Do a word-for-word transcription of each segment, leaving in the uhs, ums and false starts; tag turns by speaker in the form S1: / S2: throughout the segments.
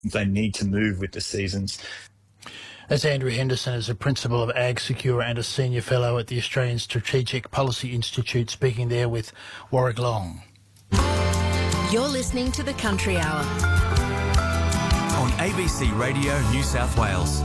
S1: they need to move with the seasons.
S2: That's Andrew Henderson, as a Principal of Ag Secure and a Senior Fellow at the Australian Strategic Policy Institute, speaking there with Warwick Long.
S3: You're listening to The Country Hour
S4: on A B C Radio New South Wales.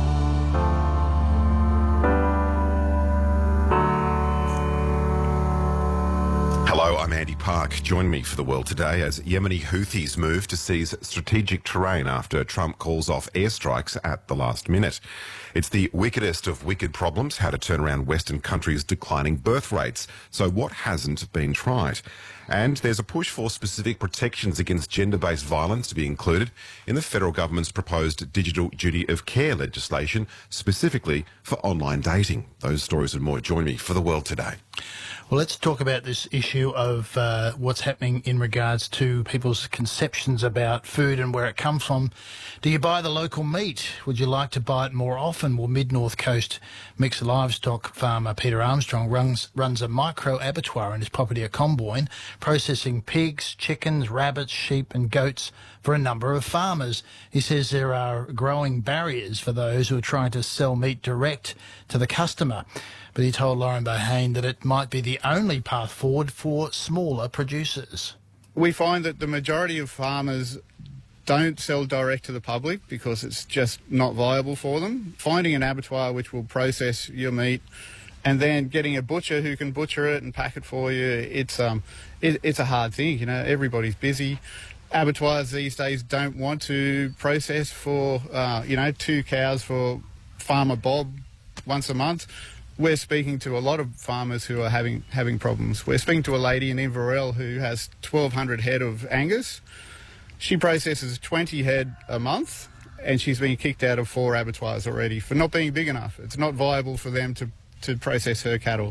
S5: Hello, I'm Andy Park. Join me for The World Today as Yemeni Houthis move to seize strategic terrain after Trump calls off airstrikes at the last minute. It's the wickedest of wicked problems, how to turn around Western countries' declining birth rates. So what hasn't been tried? And there's a push for specific protections against gender-based violence to be included in the federal government's proposed digital duty of care legislation, specifically for online dating. Those stories and more. Join me for The World Today.
S2: Well, let's talk about this issue of uh, what's happening in regards to people's conceptions about food and where it comes from. Do you buy the local meat? Would you like to buy it more often? Well, Mid-North Coast mixed livestock farmer Peter Armstrong runs, runs a micro abattoir in his property at Comboyne, processing pigs, chickens, rabbits, sheep and goats for a number of farmers. He says there are growing barriers for those who are trying to sell meat direct to the customer. But he told Lauren Bohane that it might be the only path forward for smaller producers.
S6: We find that the majority of farmers don't sell direct to the public because it's just not viable for them. Finding an abattoir which will process your meat and then getting a butcher who can butcher it and pack it for you, it's um, it, it's a hard thing. You know, everybody's busy. Abattoirs these days don't want to process for, uh, you know, two cows for Farmer Bob once a month. We're speaking to a lot of farmers who are having having problems. We're speaking to a lady in Inverell who has twelve hundred head of Angus. She processes twenty head a month, and she's been kicked out of four abattoirs already for not being big enough. It's not viable for them to, to process her cattle.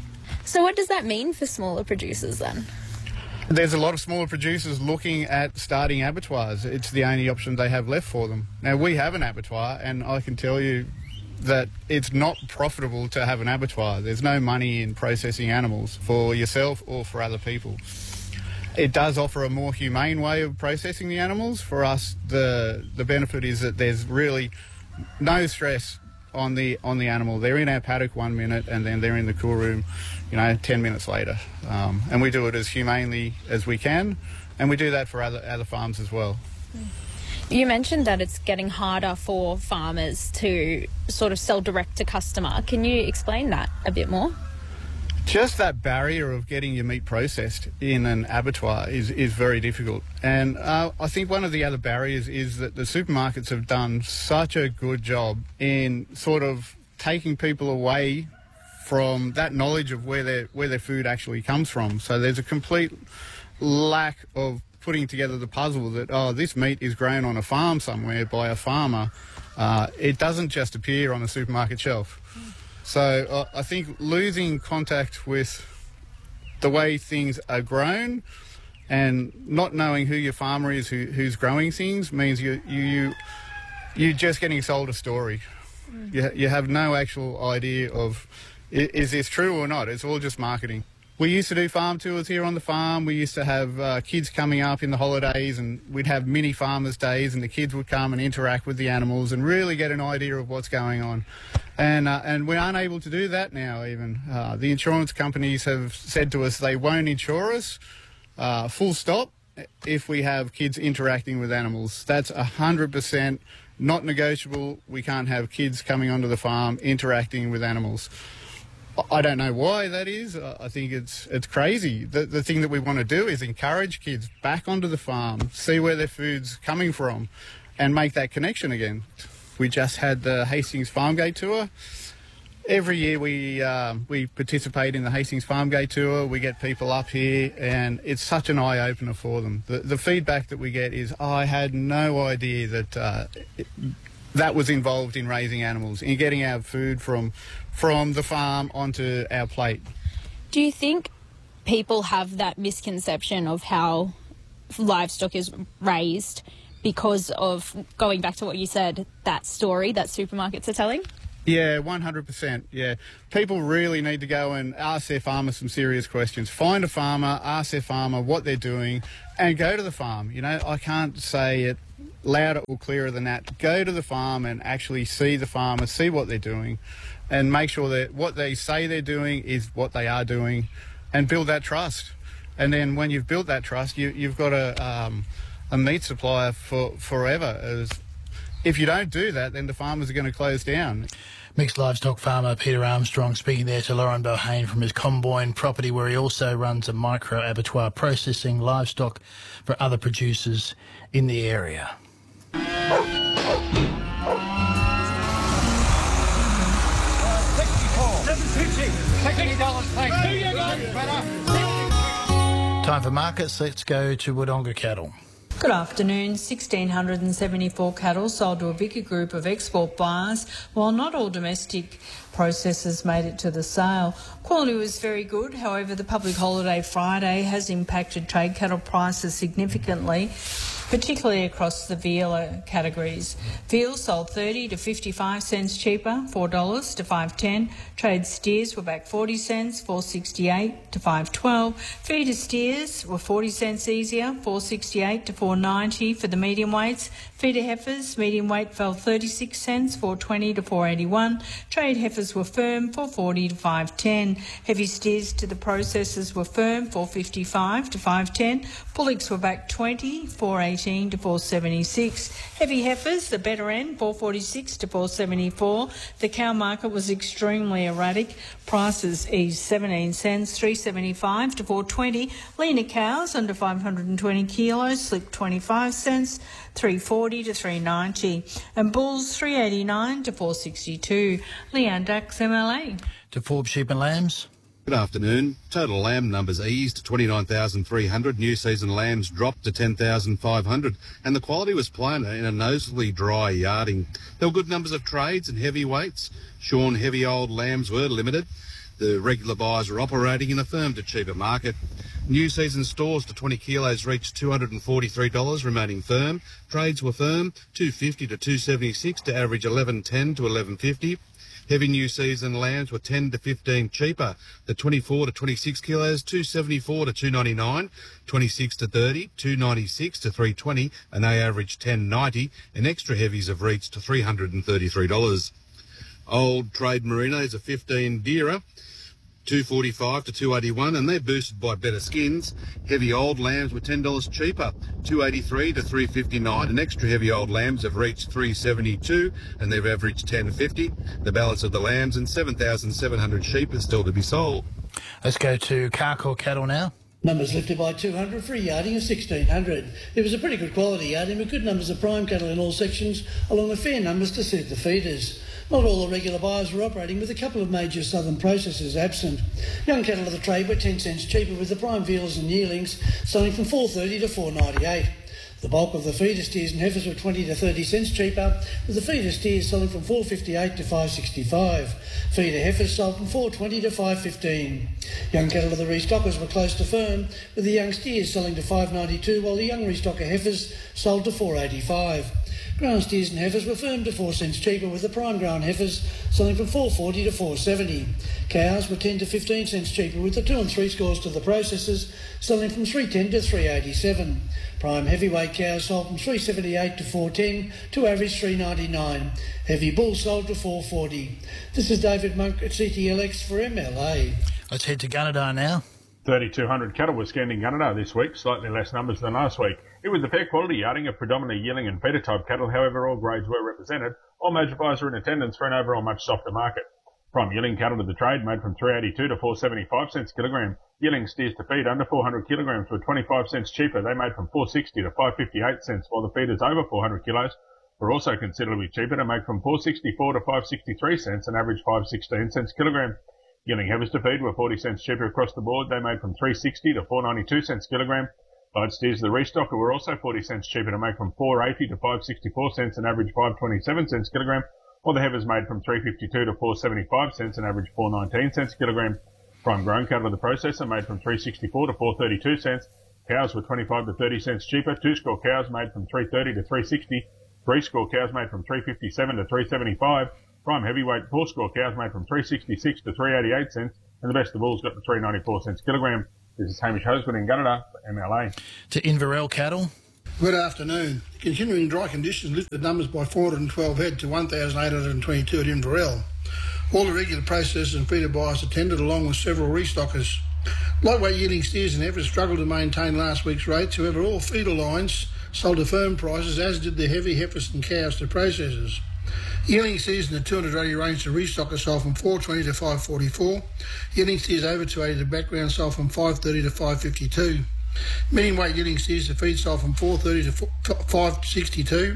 S7: So what does that mean for smaller producers then?
S6: There's a lot of smaller producers looking at starting abattoirs. It's the only option they have left for them. Now, we have an abattoir, and I can tell you that it's not profitable to have an abattoir. There's no money in processing animals for yourself or for other people. It does offer a more humane way of processing the animals. For us, the the benefit is that there's really no stress on the on the animal. They're in our paddock one minute and then they're in the cool room, you know, ten minutes later. Um, and we do it as humanely as we can, and we do that for other other farms as well.
S7: You mentioned that it's getting harder for farmers to sort of sell direct to customer. Can you explain that a bit more?
S6: Just that barrier of getting your meat processed in an abattoir is, is very difficult. And uh, I think one of the other barriers is that the supermarkets have done such a good job in sort of taking people away from that knowledge of where their, where their food actually comes from. So there's a complete lack of putting together the puzzle that, oh, this meat is grown on a farm somewhere by a farmer. Uh, it doesn't just appear on a supermarket shelf. So uh, I think losing contact with the way things are grown and not knowing who your farmer is, who, who's growing things, means you, you, you, you're just getting sold a story. Mm. You, you have no actual idea of, is this true or not? It's all just marketing. We used to do farm tours here on the farm. We used to have uh, kids coming up in the holidays, and we'd have mini farmers days, and the kids would come and interact with the animals and really get an idea of what's going on. And uh, and we aren't able to do that now even. Uh, the insurance companies have said to us they won't insure us, uh, full stop, if we have kids interacting with animals. That's one hundred percent not negotiable. We can't have kids coming onto the farm interacting with animals. I don't know why that is. I think it's it's crazy. The, the thing that we want to do is encourage kids back onto the farm, see where their food's coming from, and make that connection again. We just had the Hastings Farmgate Tour. Every year we um, we participate in the Hastings Farmgate Tour. We get people up here, and it's such an eye-opener for them. The, the feedback that we get is, oh, I had no idea that uh, it, that was involved in raising animals, in getting our food from from the farm onto our plate.
S7: Do you think people have that misconception of how livestock is raised because of, going back to what you said, that story that supermarkets are telling?
S6: Yeah, one hundred percent, yeah. People really need to go and ask their farmer some serious questions. Find a farmer, ask their farmer what they're doing, and go to the farm. You know, I can't say it louder or clearer than that. Go to the farm and actually see the farmer, see what they're doing, and make sure that what they say they're doing is what they are doing, and build that trust. And then when you've built that trust, you, you've got a, um, a meat supplier for forever. As if you don't do that, then the farmers are going to close down.
S2: Mixed livestock farmer Peter Armstrong speaking there to Lauren Bohane from his Comboyne property, where he also runs a micro abattoir processing livestock for other producers in the area. Time for markets. Let's go to Wodonga Cattle.
S8: Good afternoon. one thousand six hundred seventy-four cattle sold to a bigger group of export buyers, while not all domestic processors made it to the sale. Quality was very good. However, the public holiday Friday has impacted trade cattle prices significantly, particularly across the veal categories. Veal sold thirty to fifty-five cents cheaper, four dollars to five ten. Trade steers were back forty cents, four sixty-eight to five twelve. Feeder steers were forty cents easier, four sixty-eight to four ninety for the medium weights. Feeder heifers, medium weight fell thirty-six cents, four twenty to four eighty-one. Trade heifers were firm, four forty to five ten. Heavy steers to the processors were firm, four fifty-five to five ten. Bullocks were back twenty, four eighteen to four seventy-six. Heavy heifers, the better end, four forty-six to four seventy-four. The cow market was extremely erratic. Prices eased seventeen cents, three seventy-five to four twenty. Leaner cows under five hundred twenty kilos slipped twenty-five cents, three forty to three ninety. And bulls three eighty-nine to four sixty-two. Leanne Dax, M L A.
S2: To Forbes Sheep and Lambs.
S9: Good afternoon. Total lamb numbers eased to twenty-nine thousand three hundred. New season lambs dropped to ten thousand five hundred. And the quality was plainer in a noticeably dry yarding. There were good numbers of trades and heavy weights. Shorn heavy old lambs were limited. The regular buyers were operating in a firm to cheaper market. New season stores to twenty kilos reached two hundred forty-three dollars, remaining firm. Trades were firm, two fifty to two seventy-six to average eleven ten to eleven fifty. Heavy new season lambs were ten to fifteen cheaper. The twenty-four to twenty-six kilos, two seventy-four to two ninety-nine. twenty-six to thirty, two ninety-six to three twenty, and they averaged ten ninety. And extra heavies have reached to three hundred thirty-three dollars. Old trade merinos are fifteen dearer, two forty-five to two eighty-one, and they're boosted by better skins. Heavy old lambs were ten dollars cheaper, two eighty-three to three fifty-nine, and extra heavy old lambs have reached three seventy-two, and they've averaged ten fifty. The balance of the lambs and seven thousand seven hundred sheep is still to be sold.
S2: Let's go to Carcoar Cattle now.
S10: Numbers lifted by two hundred for a yarding of sixteen hundred. It was a pretty good quality yarding with good numbers of prime cattle in all sections, along with fair numbers to suit the feeders. Not all the regular buyers were operating, with a couple of major southern processors absent. Young cattle of the trade were ten cents cheaper, with the prime veals and yearlings selling from four thirty to four ninety-eight. The bulk of the feeder steers and heifers were twenty to thirty cents cheaper, with the feeder steers selling from four fifty-eight to five sixty-five. Feeder heifers sold from four twenty to five fifteen. Young cattle of the restockers were close to firm, with the young steers selling to five ninety-two, while the young restocker heifers sold to four eighty-five. Ground steers and heifers were firm to four cents cheaper, with the prime ground heifers selling from four forty to four seventy. Cows were ten to fifteen cents cheaper, with the two and three scores to the processors selling from three ten to three eighty-seven. Prime heavyweight cows sold from three seventy-eight to four ten to average three ninety-nine. Heavy bulls sold to four forty. This is David Monk at C T L X for M L A.
S2: Let's head to Gunnedah now.
S11: thirty-two hundred cattle were scanned in Gunnedah this week, slightly less numbers than last week. It was a fair quality yarding of predominantly yearling and feeder type cattle. However, all grades were represented. All major buyers were in attendance for an overall much softer market. Prime yearling cattle to the trade made from three eighty-two to four seventy-five cents kilogram. Yearling steers to feed under four hundred kilograms were twenty-five cents cheaper. They made from four sixty to five fifty-eight cents, while the feeders over four hundred kilos were also considerably cheaper to make from four sixty-four to five sixty-three cents and average five sixteen cents kilogram. Yearling heifers to feed were forty cents cheaper across the board. They made from three sixty to four ninety-two cents kilogram. Light steers to the restocker were also forty cents cheaper to make from four eighty to five sixty-four cents and average five twenty-seven cents kilogram, while the heifers made from three fifty-two to four seventy-five cents and average four nineteen cents kilogram. Prime grown cattle of the processor made from three sixty-four to four thirty-two cents. Cows were twenty-five to thirty cents cheaper. Two score cows made from three thirty to three sixty. Three score cows made from three fifty-seven to three seventy-five. Prime heavyweight four score cows made from three sixty-six to three eighty-eight cents, and the best of bulls got to three ninety-four cents kilogram. This is Hamish Hosgood in Gunnedah for M L A.
S2: To Inverell Cattle.
S12: Good afternoon. Continuing dry conditions lifted numbers by four hundred twelve head to one thousand eight hundred twenty-two at Inverell. All the regular processors and feeder buyers attended, along with several restockers. Lightweight yielding steers and heifers struggled to maintain last week's rates. However, all feeder lines sold to firm prices, as did the heavy heifers and cows to processors. Yielding steers in the two hundred eighty range to restockers sold from four twenty to five forty-four. Yielding steers over two eighty to background sold from five thirty to five fifty-two. Medium weight yielding steers to feed sold from four thirty to five sixty-two.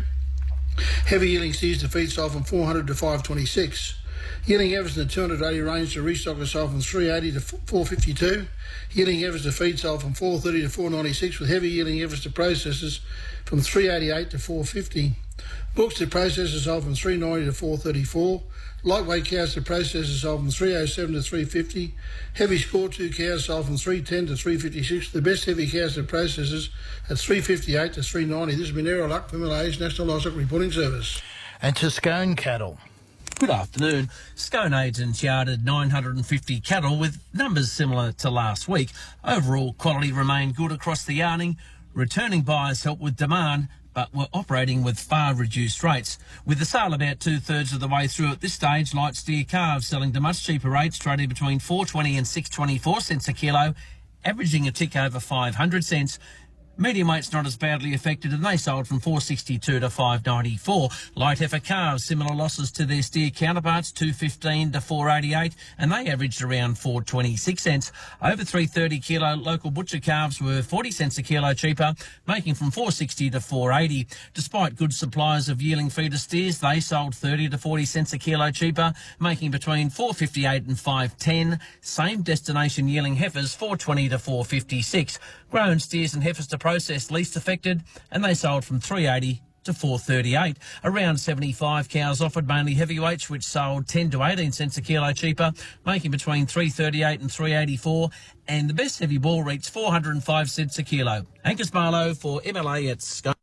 S12: Heavy yielding steers to feed sold from four hundred to five twenty-six. Yielding heifers in the two hundred eighty range to restockers sold from three eighty to four fifty-two. Yielding heifers to feed sold from four thirty to four ninety-six, with heavy yielding heifers to processors from three eighty-eight to four fifty. Books to processors sold from three ninety to four thirty-four. Lightweight cows to processors sold from three oh seven to three fifty. Heavy score two cows sold from three ten to three fifty-six. The best heavy cows to processors at three fifty-eight to three ninety. This has been Errol Luck from M L A's National Livestock Reporting Service.
S2: And to Scone cattle.
S13: Good afternoon. Scone agents yarded nine hundred fifty cattle with numbers similar to last week. Overall quality remained good across the yarding. Returning buyers helped with demand, but were operating with far reduced rates. With the sale about two-thirds of the way through at this stage, light steer calves selling to much cheaper rates, trading between four twenty and six twenty-four cents a kilo, averaging a tick over five hundred cents. Medium weight's not as badly affected, and they sold from four sixty-two to five ninety-four. Light heifer calves, similar losses to their steer counterparts, two fifteen to four eighty-eight, and they averaged around four twenty-six cents. Over three thirty kilo local butcher calves were forty cents a kilo cheaper, making from four sixty to four eighty. Despite good supplies of yearling feeder steers, they sold thirty to forty cents a kilo cheaper, making between four fifty-eight and five ten. Same destination yearling heifers, four twenty to four fifty-six. Grown steers and heifers to process least affected, and they sold from three eighty to four thirty-eight. Around seventy-five cows offered, mainly heavyweights, which sold ten to eighteen cents a kilo cheaper, making between three thirty-eight and three eighty-four, and the best heavy bull reached four hundred five cents a kilo. Angus Marlowe for M L A at Scone.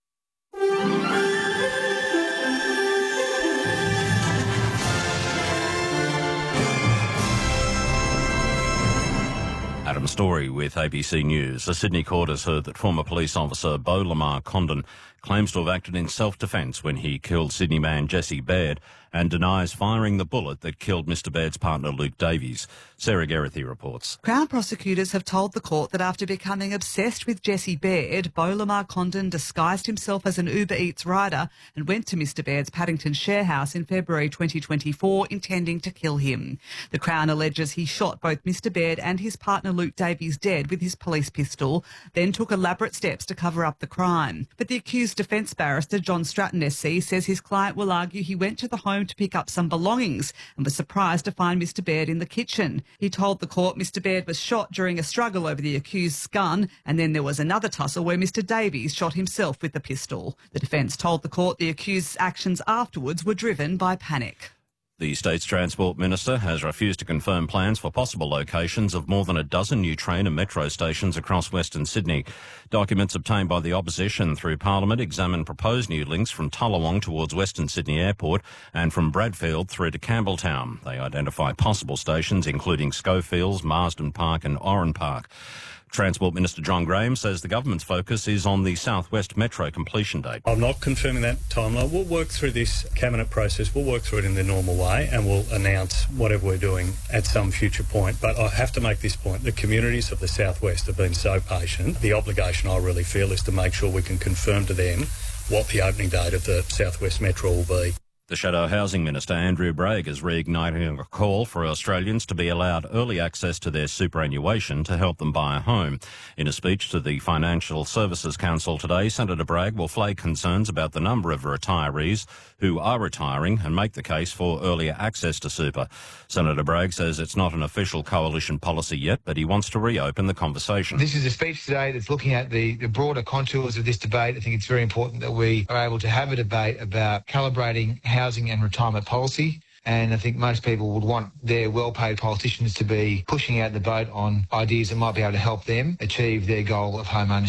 S14: Adam Story with A B C News. A Sydney court has heard that former police officer Beau Lamar Condon claims to have acted in self-defence when he killed Sydney man Jesse Baird and denies firing the bullet that killed Mr Baird's partner Luke Davies. Sarah Geraghty reports.
S15: Crown prosecutors have told the court that after becoming obsessed with Jesse Baird, Beau Lamar Condon disguised himself as an Uber Eats rider and went to Mr Baird's Paddington share house in February twenty twenty-four, intending to kill him. The Crown alleges he shot both Mr Baird and his partner Luke Davies dead with his police pistol, then took elaborate steps to cover up the crime. But the accused defence barrister, John Stratton S C, says his client will argue he went to the home to pick up some belongings and was surprised to find Mr Baird in the kitchen. He told the court Mr Baird was shot during a struggle over the accused's gun, and then there was another tussle where Mr Davies shot himself with the pistol. The defence told the court the accused's actions afterwards were driven by panic.
S14: The state's Transport Minister has refused to confirm plans for possible locations of more than a dozen new train and metro stations across Western Sydney. Documents obtained by the opposition through Parliament examine proposed new links from Tullawong towards Western Sydney Airport and from Bradfield through to Campbelltown. They identify possible stations including Schofields, Marsden Park and Oran Park. Transport Minister John Graham says the government's focus is on the South West Metro completion date.
S16: I'm not confirming that timeline. We'll work through this cabinet process. We'll work through it in the normal way and we'll announce whatever we're doing at some future point. But I have to make this point. The communities of the South West have been so patient. The obligation I really feel is to make sure we can confirm to them what the opening date of the South West Metro will be.
S14: The Shadow Housing Minister, Andrew Bragg, is reigniting a call for Australians to be allowed early access to their superannuation to help them buy a home. In a speech to the Financial Services Council today, Senator Bragg will flag concerns about the number of retirees who are retiring and make the case for earlier access to super. Senator Bragg says it's not an official coalition policy yet, but he wants to reopen the conversation.
S17: This is a speech today that's looking at the, the broader contours of this debate. I think it's very important that we are able to have a debate about calibrating housing and retirement policy. And I think most people would want their well-paid politicians to be pushing out the boat on ideas that might be able to help them achieve their goal of home ownership.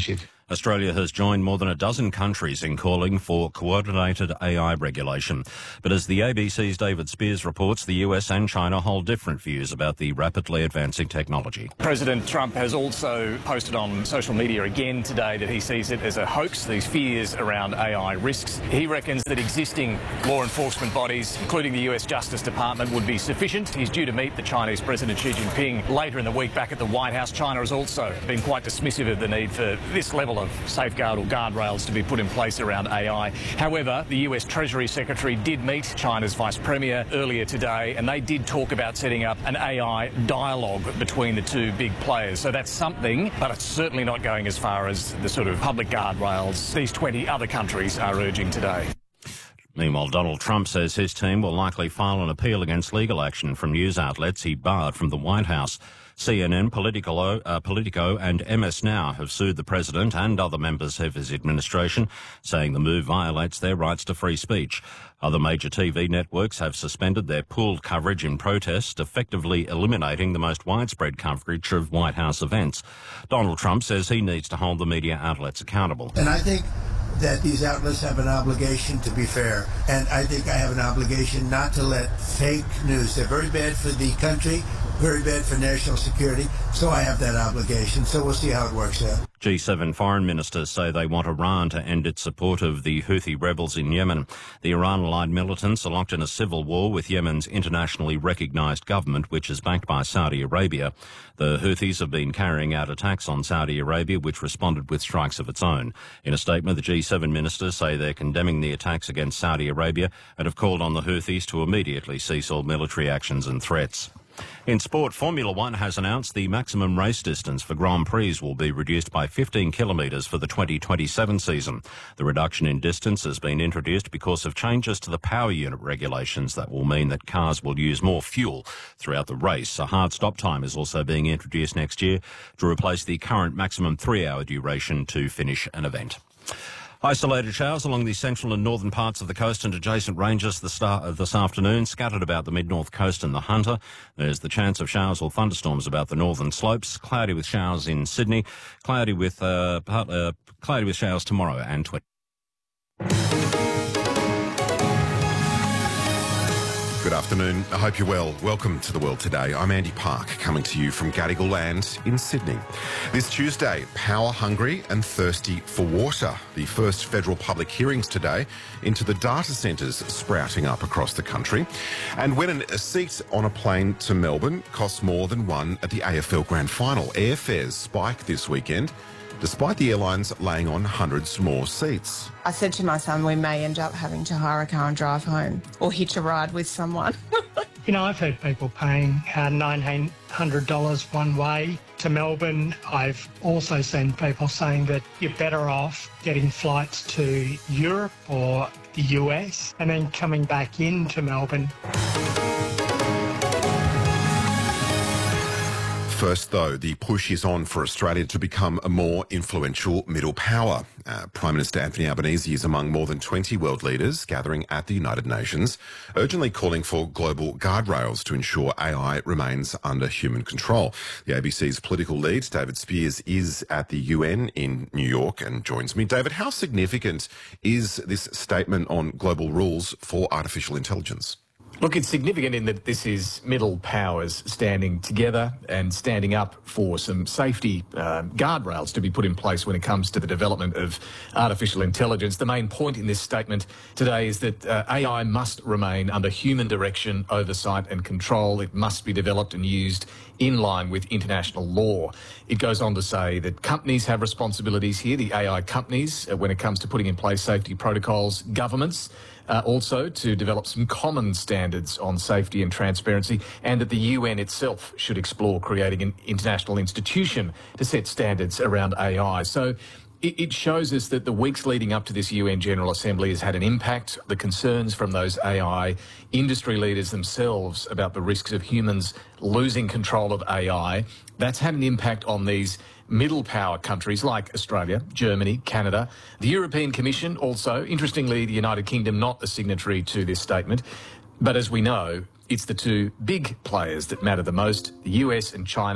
S14: Australia has joined more than a dozen countries in calling for coordinated A I regulation. But as the A B C's David Spears reports, the U S and China hold different views about the rapidly advancing technology.
S18: President Trump has also posted on social media again today that he sees it as a hoax, these fears around A I risks. He reckons that existing law enforcement bodies, including the U S Justice Department, would be sufficient. He's due to meet the Chinese President Xi Jinping later in the week back at the White House. China has also been quite dismissive of the need for this level of safeguard or guardrails to be put in place around A I. However, the U S Treasury Secretary did meet China's Vice Premier earlier today, and they did talk about setting up an A I dialogue between the two big players. So that's something, but it's certainly not going as far as the sort of public guardrails these twenty other countries are urging today.
S14: Meanwhile, Donald Trump says his team will likely file an appeal against legal action from news outlets he barred from the White House. C N N, Politico, uh, Politico and M S Now have sued the president and other members of his administration, saying the move violates their rights to free speech. Other major T V networks have suspended their pooled coverage in protest, effectively eliminating the most widespread coverage of White House events. Donald Trump says he needs to hold the media outlets accountable.
S19: And I think that these outlets have an obligation to be fair. And I think I have an obligation not to let fake news, they're very bad for the country, very bad for national security, so I have that obligation. So we'll see how it works out.
S14: G seven foreign ministers say they want Iran to end its support of the Houthi rebels in Yemen. The Iran-allied militants are locked in a civil war with Yemen's internationally recognised government, which is backed by Saudi Arabia. The Houthis have been carrying out attacks on Saudi Arabia, which responded with strikes of its own. In a statement, the G seven ministers say they're condemning the attacks against Saudi Arabia and have called on the Houthis to immediately cease all military actions and threats. In sport, Formula One has announced the maximum race distance for Grand Prix will be reduced by fifteen kilometres for the twenty twenty-seven season. The reduction in distance has been introduced because of changes to the power unit regulations that will mean that cars will use more fuel throughout the race. A hard stop time is also being introduced next year to replace the current maximum three-hour duration to finish an event. Isolated showers along the central and northern parts of the coast and adjacent ranges this, start, this afternoon, scattered about the mid-north coast and the Hunter. There's the chance of showers or thunderstorms about the northern slopes. Cloudy with showers in Sydney. Cloudy with uh, part, uh, cloudy with showers tomorrow and twenty.
S5: Good afternoon. I hope you're well. Welcome to The World Today. I'm Andy Park, coming to you from Gadigal Land in Sydney. This Tuesday, power hungry and thirsty for water. The first federal public hearings today into the data centres sprouting up across the country. And when a seat on a plane to Melbourne costs more than one at the A F L Grand Final, airfares spike this weekend, despite the airlines laying on hundreds more seats.
S20: I said to my son, we may end up having to hire a car and drive home or hitch a ride with someone.
S21: You know, I've heard people paying uh, nineteen hundred dollars one way to Melbourne. I've also seen people saying that you're better off getting flights to Europe or the U S and then coming back into Melbourne.
S5: First, though, the push is on for Australia to become a more influential middle power. Uh, Prime Minister Anthony Albanese is among more than twenty world leaders gathering at the United Nations, urgently calling for global guardrails to ensure A I remains under human control. The A B C's political lead, David Spears, is at the U N in New York and joins me. David, how significant is this statement on global rules for artificial intelligence?
S18: Look, it's significant in that this is middle powers standing together and standing up for some safety uh, guardrails to be put in place when it comes to the development of artificial intelligence. The main point in this statement today is that uh, A I must remain under human direction, oversight and control. It must be developed and used in line with international law. It goes on to say that companies have responsibilities here, the A I companies, uh, when it comes to putting in place safety protocols, governments, Uh, also to develop some common standards on safety and transparency, and that the U N itself should explore creating an international institution to set standards around A I. So it, it shows us that the weeks leading up to this U N General Assembly has had an impact. The concerns from those A I industry leaders themselves about the risks of humans losing control of A I, that's had an impact on these middle power countries like Australia, Germany, Canada. The European Commission also, interestingly, the United Kingdom not a signatory to this statement. But as we know, it's the two big players that matter the most, the U S and China,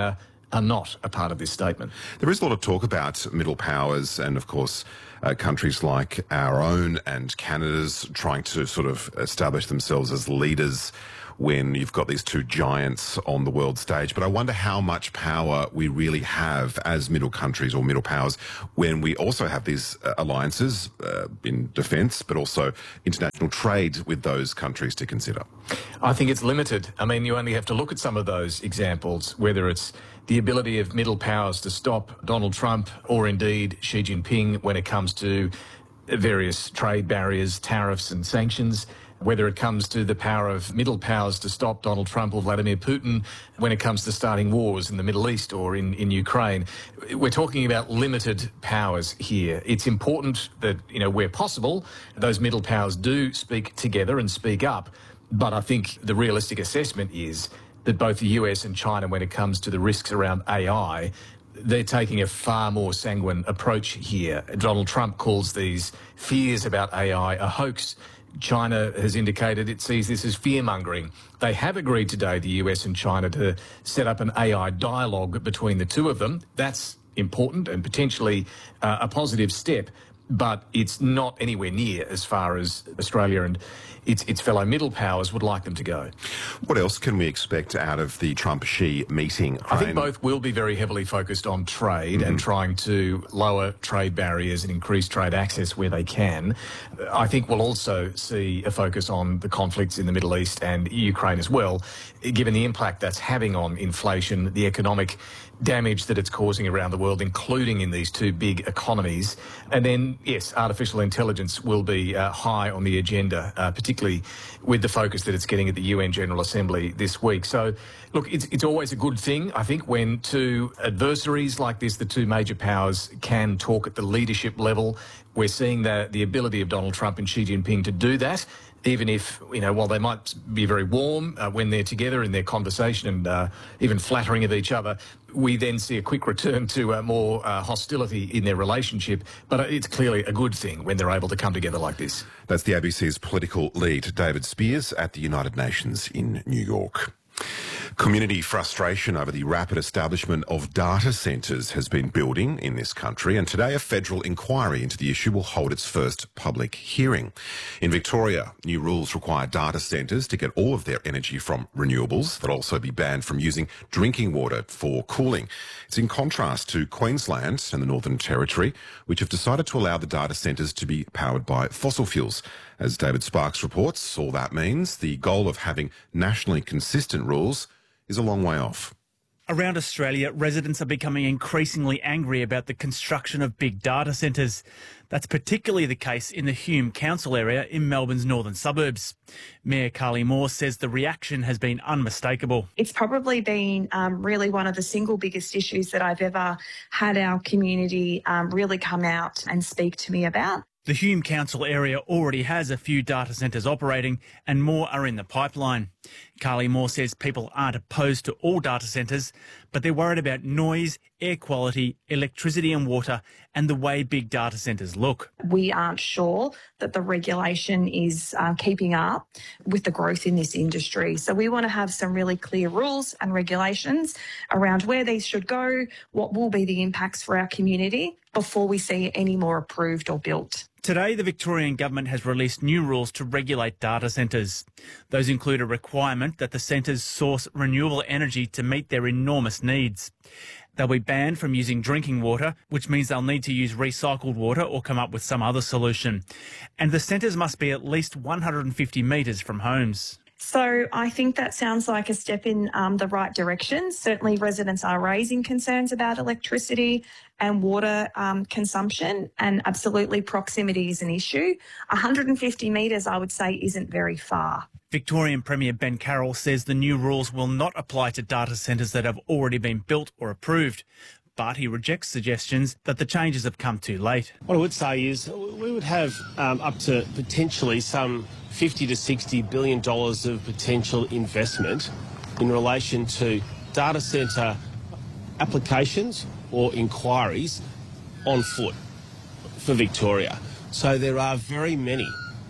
S18: are not a part of this statement.
S5: There is a lot of talk about middle powers and, of course, uh, countries like our own and Canada's trying to sort of establish themselves as leaders when you've got these two giants on the world stage. But I wonder how much power we really have as middle countries or middle powers when we also have these uh, alliances uh, in defence, but also international trade with those countries to consider.
S18: I think it's limited. I mean, you only have to look at some of those examples, whether it's the ability of middle powers to stop Donald Trump or indeed Xi Jinping when it comes to various trade barriers, tariffs and sanctions, whether it comes to the power of middle powers to stop Donald Trump or Vladimir Putin when it comes to starting wars in the Middle East or in, in Ukraine. We're talking about limited powers here. It's important that, you know, where possible, those middle powers do speak together and speak up. But I think the realistic assessment is that both the U S and China, when it comes to the risks around A I, they're taking a far more sanguine approach here. Donald Trump calls these fears about A I a hoax. China has indicated it sees this as fear-mongering. They have agreed today, the U S and China, to set up an A I dialogue between the two of them. That's important and potentially uh, a positive step, but it's not anywhere near as far as Australia and its, its fellow middle powers would like them to go.
S5: What else can we expect out of the Trump-Xi meeting, Crane?
S18: I think both will be very heavily focused on trade mm-hmm. and trying to lower trade barriers and increase trade access where they can. I think we'll also see a focus on the conflicts in the Middle East and Ukraine as well, given the impact that's having on inflation, the economic damage that it's causing around the world, including in these two big economies. And then, yes, artificial intelligence will be uh, high on the agenda, uh, particularly with the focus that it's getting at the U N General Assembly this week. So, look, it's, it's always a good thing, I think, when two adversaries like this, the two major powers, can talk at the leadership level. We're seeing the, the ability of Donald Trump and Xi Jinping to do that, even if, you know, while they might be very warm uh, when they're together in their conversation and uh, even flattering of each other, we then see a quick return to uh, more uh, hostility in their relationship. But it's clearly a good thing when they're able to come together like this.
S5: That's the A B C's political lead, David Spears, at the United Nations in New York. Community frustration over the rapid establishment of data centres has been building in this country, and today a federal inquiry into the issue will hold its first public hearing. In Victoria, new rules require data centres to get all of their energy from renewables. They'll also be banned from using drinking water for cooling. It's in contrast to Queensland and the Northern Territory, which have decided to allow the data centres to be powered by fossil fuels. As David Sparks reports, all that means the goal of having nationally consistent rules is a long way off.
S1: Around Australia, residents are becoming increasingly angry about the construction of big data centres. That's particularly the case in the Hume Council area in Melbourne's northern suburbs. Mayor Carly Moore says the reaction has been unmistakable.
S22: It's probably been um, really one of the single biggest issues that I've ever had our community um, really come out and speak to me about.
S1: The Hume Council area already has a few data centres operating and more are in the pipeline. Carly Moore says people aren't opposed to all data centres, but they're worried about noise, air quality, electricity and water and the way big data centres look.
S22: We aren't sure that the regulation is uh, keeping up with the growth in this industry. So we want to have some really clear rules and regulations around where these should go, what will be the impacts for our community before we see any more approved or built.
S1: Today, the Victorian Government has released new rules to regulate data centres. Those include a requirement that the centres source renewable energy to meet their enormous needs. They'll be banned from using drinking water, which means they'll need to use recycled water or come up with some other solution. And the centres must be at least one hundred fifty metres from homes.
S22: So I think that sounds like a step in um, the right direction. Certainly residents are raising concerns about electricity and water um, consumption, and absolutely proximity is an issue. one hundred fifty metres, I would say, isn't very far.
S1: Victorian Premier Ben Carroll says the new rules will not apply to data centres that have already been built or approved. But he rejects suggestions that the changes have come too late.
S23: What I would say is we would have um, up to potentially some fifty to sixty billion dollars of potential investment in relation to data centre applications or inquiries on foot for Victoria. So there are very many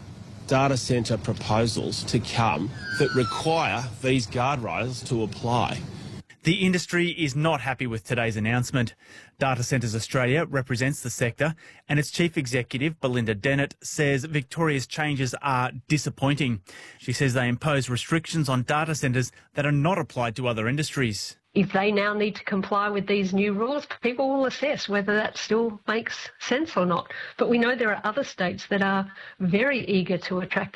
S23: data centre proposals to come that require these guardrails to apply.
S1: The industry is not happy with today's announcement. Data Centres Australia represents the sector, and its chief executive, Belinda Dennett, says Victoria's changes are disappointing. She says they impose restrictions on data centres that are not applied to other industries.
S3: If they now need to comply with these new rules, people will assess whether that still makes sense or not. But we know there are other states that are very eager to attract